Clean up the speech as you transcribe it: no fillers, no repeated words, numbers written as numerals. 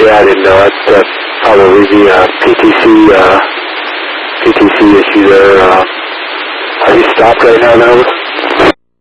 Yeah, I didn't know. That's probably the PTC issue there. Have you stopped right now, though?